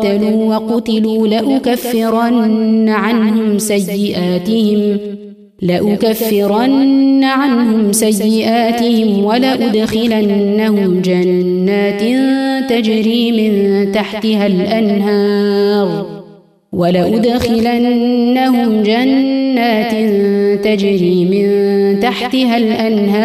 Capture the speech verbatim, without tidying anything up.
قاتلوا وقتلوا لأكفرن عنهم سيئاتهم لأكفرن عنهم سيئاتهم ولأدخلنهم جنات تجري من تحتها الأنهار ولأدخلنهم جنات تجري من تحتها الأنهار